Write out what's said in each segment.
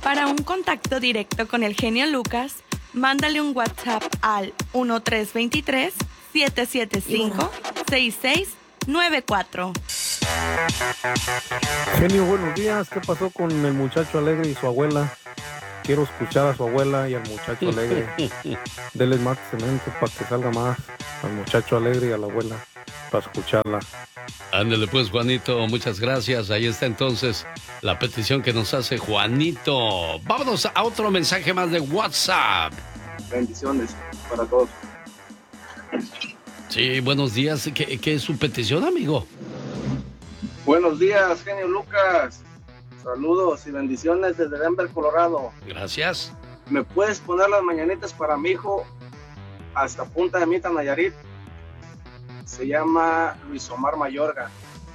Para un contacto directo con el genio Lucas, mándale un WhatsApp al 1323-775-6694. Genio, buenos días. ¿Qué pasó con el muchacho alegre y su abuela? Quiero escuchar a su abuela y al muchacho alegre. Denles más cemento para que salga más al muchacho alegre y a la abuela para escucharla. Ándale pues, Juanito, muchas gracias. Ahí está entonces la petición que nos hace Juanito. Vámonos a otro mensaje más de WhatsApp. Bendiciones para todos. Sí, buenos días. ¿Qué es su petición, amigo? Buenos días, genio Lucas. Saludos y bendiciones desde Denver, Colorado. Gracias. ¿Me puedes poner las mañanitas para mi hijo hasta Punta de Mita, Nayarit? Se llama Luis Omar Mayorga.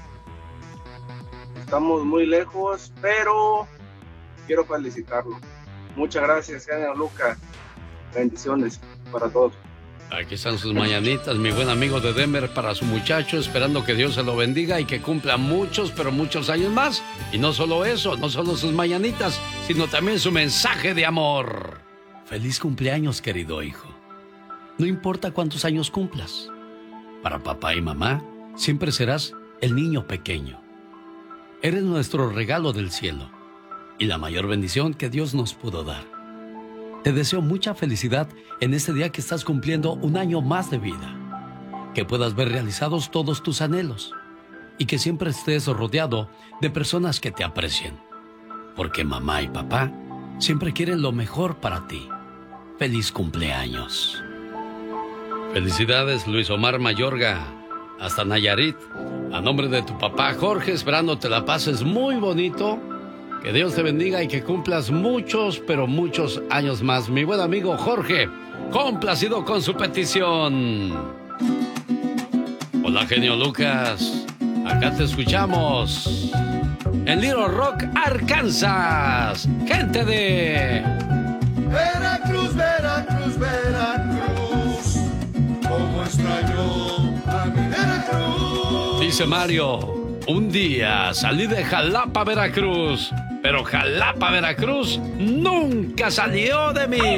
Estamos muy lejos, pero quiero felicitarlo. Muchas gracias, genio Lucas. Bendiciones para todos. Aquí están sus mañanitas, mi buen amigo de Denver, para su muchacho, esperando que Dios se lo bendiga y que cumpla muchos, pero muchos años más. Y no solo eso, no solo sus mañanitas, sino también su mensaje de amor. Feliz cumpleaños, querido hijo. No importa cuántos años cumplas. Para papá y mamá, siempre serás el niño pequeño. Eres nuestro regalo del cielo y la mayor bendición que Dios nos pudo dar. Te deseo mucha felicidad en este día que estás cumpliendo un año más de vida. Que puedas ver realizados todos tus anhelos y que siempre estés rodeado de personas que te aprecien. Porque mamá y papá siempre quieren lo mejor para ti. Feliz cumpleaños. Felicidades, Luis Omar Mayorga, hasta Nayarit. A nombre de tu papá Jorge, esperando te la pases muy bonito. Que Dios te bendiga y que cumplas muchos, pero muchos años más. Mi buen amigo Jorge, complacido con su petición. Hola, genio Lucas. Acá te escuchamos en Little Rock, Arkansas. Gente de Veracruz, Veracruz, Veracruz. Cómo extraño a mi Veracruz. Dice Mario, un día salí de Jalapa, Veracruz, pero Jalapa, Veracruz nunca salió de mí.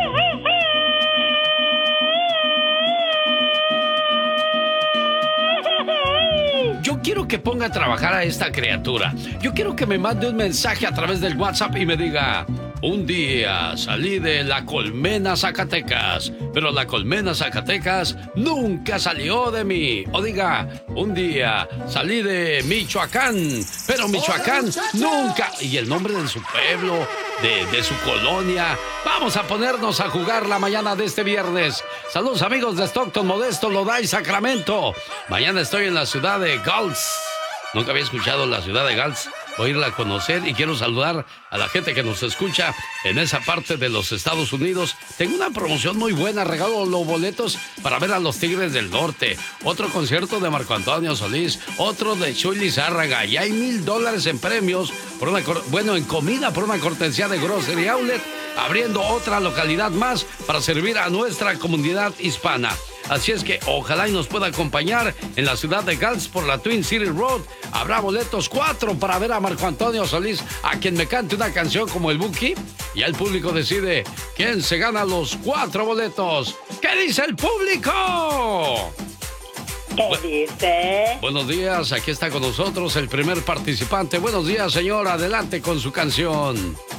Yo quiero que ponga a trabajar a esta criatura. Yo quiero que me mande un mensaje a través del WhatsApp y me diga: un día salí de La Colmena, Zacatecas, pero La Colmena, Zacatecas nunca salió de mí. O diga, un día salí de Michoacán, pero Michoacán nunca... Y el nombre de su pueblo, de su colonia. Vamos a ponernos a jugar la mañana de este viernes. Saludos, amigos de Stockton, Modesto, Lodi, Sacramento. Mañana estoy en la ciudad de Gulch. Nunca había escuchado la ciudad de Gulch. Voy a irla a conocer y quiero saludar a la gente que nos escucha en esa parte de los Estados Unidos. Tengo una promoción muy buena, regalo los boletos para ver a los Tigres del Norte, otro concierto de Marco Antonio Solís, otro de Chuy Lizárraga, y hay $1,000 en premios, por en comida, por una cortesía de Grocery Outlet, abriendo otra localidad más para servir a nuestra comunidad hispana. Así es que ojalá y nos pueda acompañar en la ciudad de Gulch por la Twin City Road. Habrá boletos 4 para ver a Marco Antonio Solís, a quien me cante una canción como el Buki. Y el público decide quién se gana los 4 boletos. ¿Qué dice el público? ¿Qué dice? Buenos días, aquí está con nosotros el primer participante. Buenos días, señor, adelante con su canción.